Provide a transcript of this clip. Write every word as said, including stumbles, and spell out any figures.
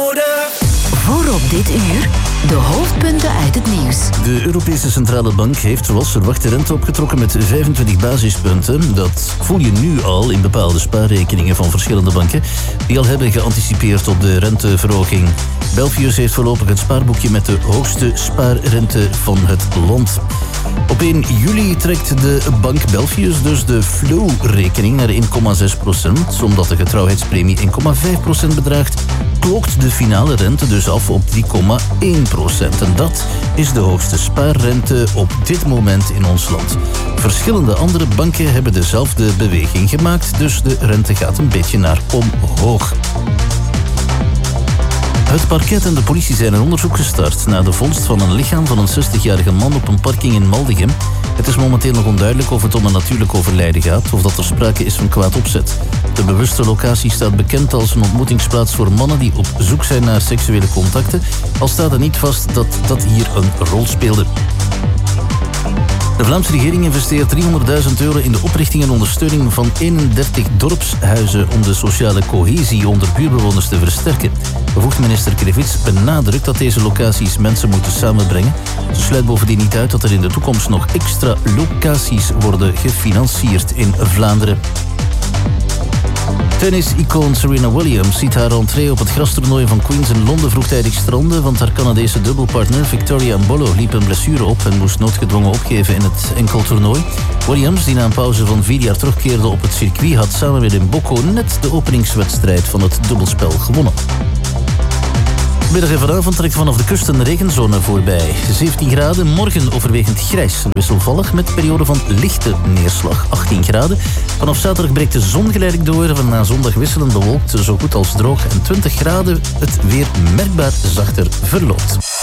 nodig. Voor op dit uur de hoofdpunten uit het nieuws. De Europese Centrale Bank heeft zoals verwacht de rente opgetrokken met vijfentwintig basispunten. Dat voel je nu al in bepaalde spaarrekeningen van verschillende banken die al hebben geanticipeerd op de renteverhoging. Belfius heeft voorlopig het spaarboekje met de hoogste spaarrente van het land. Op één juli trekt de bank Belfius dus de flow-rekening naar één komma zes procent. Omdat de getrouwheidspremie één komma vijf procent bedraagt, klokt de finale rente dus af op drie komma één procent. En dat is de hoogste spaarrente op dit moment in ons land. Verschillende andere banken hebben dezelfde beweging gemaakt, dus de rente gaat een beetje naar omhoog. Het parket en de politie zijn een onderzoek gestart na de vondst van een lichaam van een zestigjarige man op een parking in Maldegem. Het is momenteel nog onduidelijk of het om een natuurlijk overlijden gaat of dat er sprake is van kwaad opzet. De bewuste locatie staat bekend als een ontmoetingsplaats voor mannen die op zoek zijn naar seksuele contacten, al staat er niet vast dat dat hier een rol speelde. De Vlaamse regering investeert driehonderdduizend euro in de oprichting en ondersteuning van eenendertig dorpshuizen om de sociale cohesie onder buurtbewoners te versterken. Bevoegd minister Krevits benadrukt dat deze locaties mensen moeten samenbrengen. Ze sluit bovendien niet uit dat er in de toekomst nog extra locaties worden gefinancierd in Vlaanderen. Tennis-icoon Serena Williams ziet haar entree op het grastoernooi van Queens in Londen vroegtijdig stranden, want haar Canadese dubbelpartner Victoria Mbolo liep een blessure op en moest noodgedwongen opgeven in het enkeltoernooi. Williams, die na een pauze van vier jaar terugkeerde op het circuit, had samen met Mboko net de openingswedstrijd van het dubbelspel gewonnen. Middag en vanavond trekt vanaf de kust een regenzone voorbij. zeventien graden, morgen overwegend grijs en wisselvallig met periode van lichte neerslag. achttien graden. Vanaf zaterdag breekt de zon geleidelijk door. Van na zondag wisselend bewolkt, zo goed als droog. En twintig graden, het weer merkbaar zachter verloopt.